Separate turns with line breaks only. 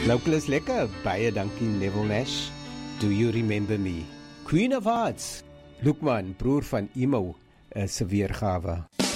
Local is lekker, baie dankie Neville Nash. Do you remember me? Queen of Hearts, Lukman, broer van Emo, se weergawe.